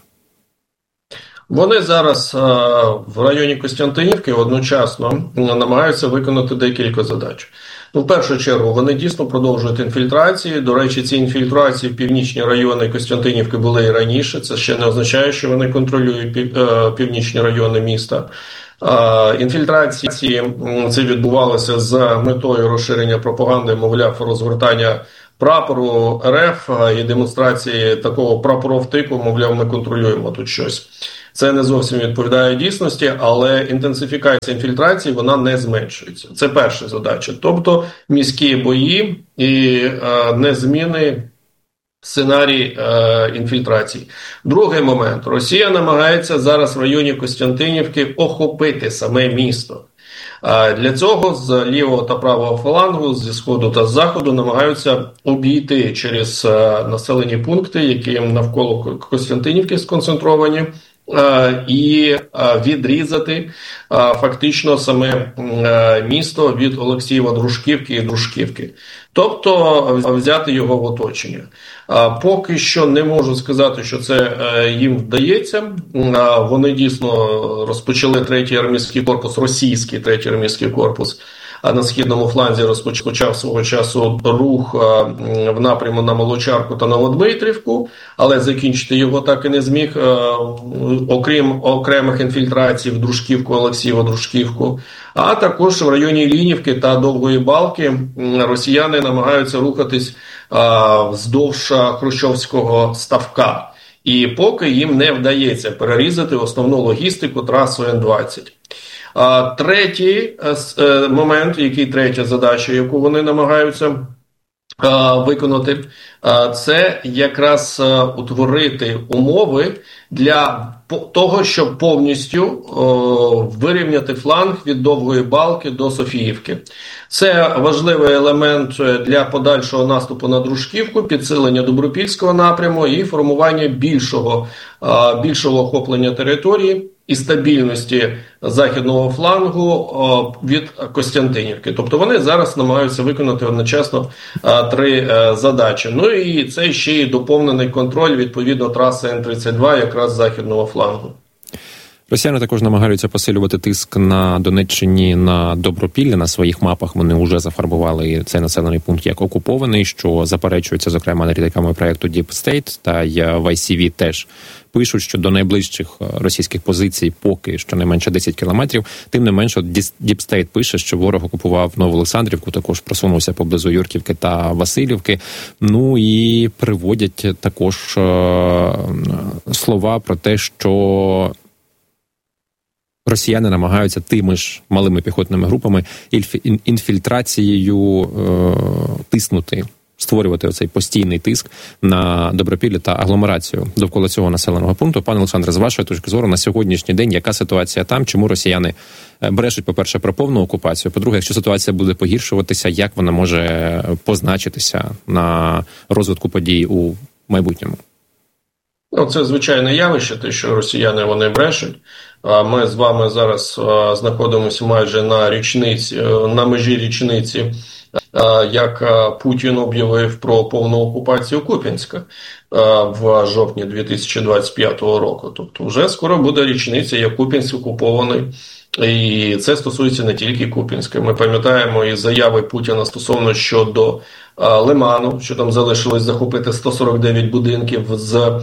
Вони зараз в районі Костянтинівки одночасно намагаються виконати декілька задач. В першу чергу, вони дійсно продовжують інфільтрації. До речі, ці інфільтрації в північні райони Костянтинівки були і раніше. Це ще не означає, що вони контролюють північні райони міста. Інфільтрації це відбувалося з метою розширення пропаганди, мовляв, розгортання прапору РФ і демонстрації такого прапоровтику, мовляв, ми контролюємо тут щось. Це не зовсім відповідає дійсності, але інтенсифікація інфільтрації, вона не зменшується. Це перша задача. Тобто міські бої і незмінний сценарій інфільтрації. Другий момент. Росія намагається зараз в районі Костянтинівки охопити саме місто. Для цього з лівого та правого фалангу, зі сходу та з заходу намагаються обійти через населені пункти, які навколо Костянтинівки сконцентровані, і відрізати фактично саме місто від Олексієва-Дружківки і Дружківки. Тобто взяти його в оточення. Поки що не можу сказати, що це їм вдається. Вони дійсно розпочали 3-й армійський корпус, російський 3-й армійський корпус, на східному фланзі розпочав свого часу рух в напряму на Молочарку та Новодмитрівку, але закінчити його так і не зміг, окрім окремих інфільтрацій в Дружківку, Олексієво-Дружківку. А також в районі Іллінівки та Довгої Балки росіяни намагаються рухатись вздовж Хрущовського ставка. І поки їм не вдається перерізати основну логістику трасу Н-20. Третій момент, третя задача, яку вони намагаються виконати, це якраз утворити умови для того, щоб повністю вирівняти фланг від Довгої Балки до Софіївки. Це важливий елемент для подальшого наступу на Дружківку, підсилення Добропільського напряму і формування більшого охоплення території і стабільності західного флангу від Костянтинівки. Тобто вони зараз намагаються виконати одночасно 3 задачі. І це ще й доповнений контроль відповідно траси Н-32 якраз західного флангу. Росіяни також намагаються посилювати тиск на Донеччині на Добропілля. На своїх мапах вони вже зафарбували цей населений пункт як окупований, що заперечується, зокрема, аналітиками проєкту Deep State, та й в ICV теж пишуть, що до найближчих російських позицій поки щонайменше 10 кілометрів. Тим не менше, Deep State пише, що ворог окупував Новоолександрівку, також просунувся поблизу Юрківки та Василівки. І приводять також слова про те, що росіяни намагаються тими ж малими піхотними групами інфільтрацією тиснути, створювати оцей постійний тиск на Добропілля та агломерацію довкола цього населеного пункту. Пане Олександре, з вашої точки зору, на сьогоднішній день яка ситуація там? Чому росіяни брешуть, по-перше, про повну окупацію? По-друге, якщо ситуація буде погіршуватися, як вона може позначитися на розвитку подій у майбутньому? Це звичайне явище, те, що росіяни вони брешуть. Ми з вами зараз знаходимося майже на межі річниці, як Путін об'явив про повну окупацію Куп'янська в жовтні 2025 року. Тобто вже скоро буде річниця, як Куп'янськ окупований. І це стосується не тільки Куп'янська. Ми пам'ятаємо і заяви Путіна стосовно щодо Лиману, що там залишилось захопити 149 будинків з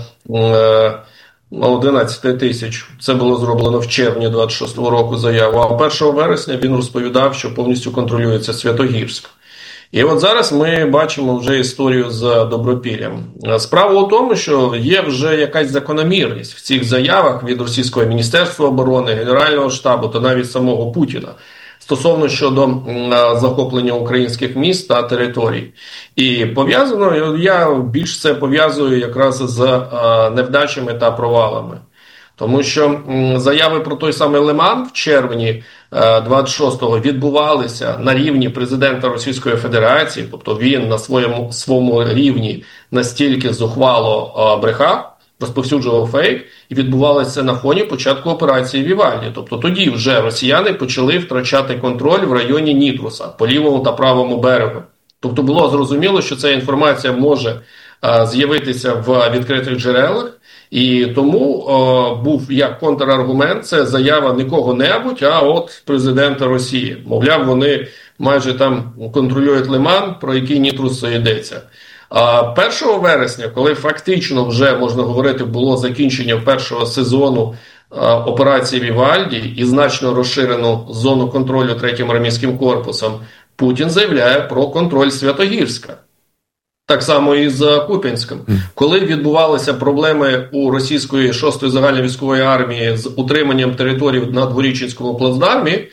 11 тисяч. Це було зроблено в червні 26-го року заяву. А 1 вересня він розповідав, що повністю контролюється Святогірськ. І от зараз ми бачимо вже історію з Добропіллям. Справа у тому, що є вже якась закономірність в цих заявах від Російського Міністерства оборони, Генерального штабу та навіть самого Путіна стосовно щодо захоплення українських міст та територій. І пов'язано, я більш це пов'язую якраз з невдачами та провалами. Тому що заяви про той самий Лиман в червні 26-го відбувалися на рівні президента Російської Федерації, тобто він на своєму рівні настільки зухвало брехав, розповсюджував фейк, і відбувалося на фоні початку операції Вівальді. Тобто тоді вже росіяни почали втрачати контроль в районі Нітруса, по лівому та правому берегу. Тобто було зрозуміло, що ця інформація може з'явитися в відкритих джерелах, і тому був як контраргумент, це заява не кого-небудь, а от президента Росії. Мовляв, вони майже там контролюють Лиман, про який Нітрус йдеться. 1 вересня, коли фактично вже, можна говорити, було закінчення першого сезону операції Вівальді і значно розширену зону контролю 3-м армійським корпусом, Путін заявляє про контроль Святогірська. Так само і з Куп'янськом. Коли відбувалися проблеми у російської 6-ї загальновійськової армії з утриманням територій на Дворічинському плацдармі,